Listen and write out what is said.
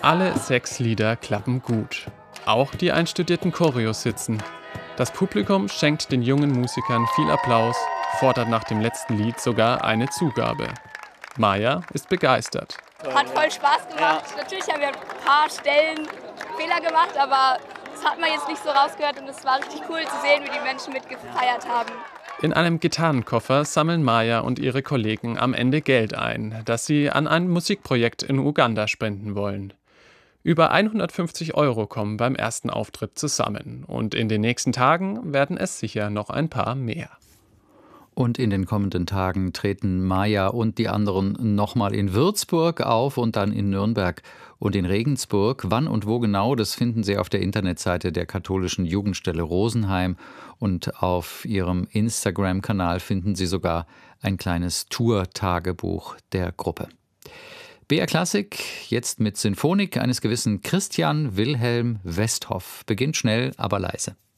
Alle 6 Lieder klappen gut. Auch die einstudierten Choreos sitzen. Das Publikum schenkt den jungen Musikern viel Applaus, fordert nach dem letzten Lied sogar eine Zugabe. Maja ist begeistert. Hat voll Spaß gemacht. Ja. Natürlich haben wir ein paar Stellen Fehler gemacht, aber das hat man jetzt nicht so rausgehört und es war richtig cool zu sehen, wie die Menschen mitgefeiert haben. In einem Gitarrenkoffer sammeln Maja und ihre Kollegen am Ende Geld ein, das sie an ein Musikprojekt in Uganda spenden wollen. Über 150 € kommen beim ersten Auftritt zusammen und in den nächsten Tagen werden es sicher noch ein paar mehr. Und in den kommenden Tagen treten Maja und die anderen nochmal in Würzburg auf und dann in Nürnberg und in Regensburg. Wann und wo genau, das finden Sie auf der Internetseite der katholischen Jugendstelle Rosenheim. Und auf ihrem Instagram-Kanal finden Sie sogar ein kleines Tour-Tagebuch der Gruppe. BR Klassik, jetzt mit Sinfonik eines gewissen Christian Wilhelm Westhoff. Beginnt schnell, aber leise.